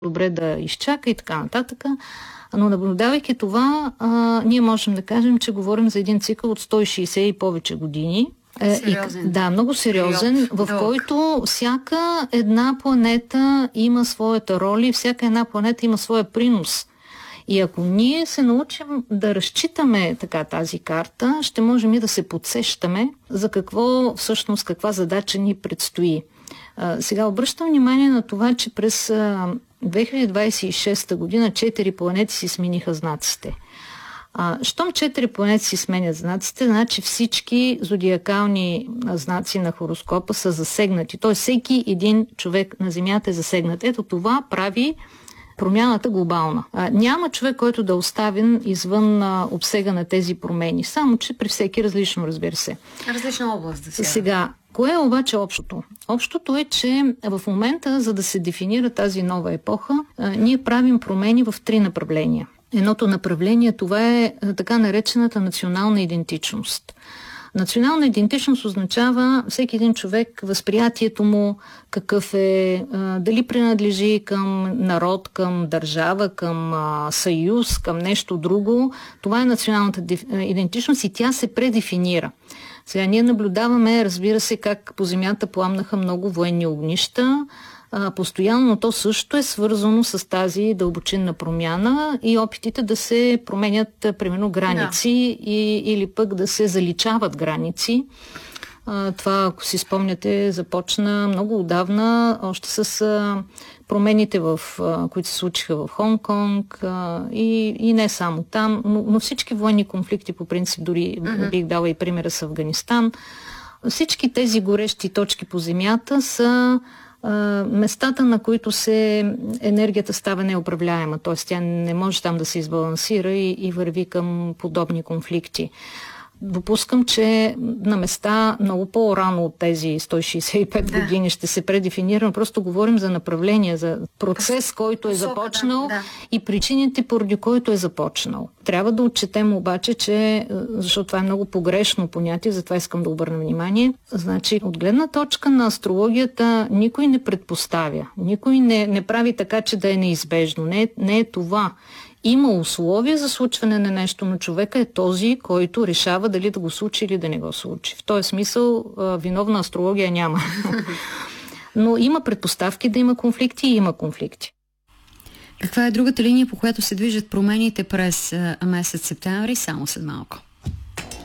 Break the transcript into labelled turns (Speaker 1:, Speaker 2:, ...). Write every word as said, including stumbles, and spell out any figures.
Speaker 1: добре да изчака и така нататък. Но наблюдавайки това, а, ние можем да кажем, че говорим за един цикъл от сто и шейсет и повече години.
Speaker 2: Сериозен.
Speaker 1: И, да, много сериозен, период, в дълг. Който всяка една планета има своята роля и всяка една планета има своя принос. И ако ние се научим да разчитаме така тази карта, ще можем и да се подсещаме за какво всъщност, каква задача ни предстои. А, сега обръщам внимание на това, че през а, две хиляди двадесет и шеста година четири планети си смениха знаците. А, щом четири планети си сменят знаците, значи всички зодиакални знаци на хороскопа са засегнати. Т.е. всеки един човек на Земята е засегнат. Ето това прави промяната глобална. А, няма човек, който да е оставен извън а, обсега на тези промени. Само, че при всеки различно, разбира се.
Speaker 2: Различна област да сега.
Speaker 1: Сега, кое е обаче общото? Общото е, че в момента, за да се дефинира тази нова епоха, а, ние правим промени в три направления. Едното направление, това е така наречената национална идентичност. Национална идентичност означава всеки един човек, възприятието му, какъв е, дали принадлежи към народ, към държава, към съюз, към нещо друго. Това е националната идентичност и тя се предефинира. Сега ние наблюдаваме, разбира се, как по земята пламнаха много военни огнища, постоянно, но то също е свързано с тази дълбочинна промяна и опитите да се променят, примерно, граници да. и, или пък да се заличават граници. А, това, ако си спомняте, започна много отдавна, още с а, промените, в, а, които се случиха в Хонг-Конг а, и, и не само там, но, но всички военни конфликти, по принцип, дори mm-hmm. бих дала и примера с Афганистан. Всички тези горещи точки по земята са местата, на които се енергията става неуправляема, т.е. тя не може там да се избалансира и, и върви към подобни конфликти. Допускам, че на места много по-рано от тези сто и шейсет и пет да. години ще се предефинира, просто говорим за направление, за процес, който е започнал да, да. и причините, поради който е започнал. Трябва да отчетем обаче, че, защото това е много погрешно понятие, затова искам да обърна внимание, значи от гледна точка на астрологията никой не предпоставя, никой не, не прави така, че да е неизбежно. Не, не е това. Има условия за случване на нещо, но човека е този, който решава дали да го случи или да не го случи. В този смисъл виновна астрология няма. Но има предпоставки да има конфликти и има конфликти.
Speaker 2: Каква е другата линия, по която се движат промените през месец септември? Само след малко.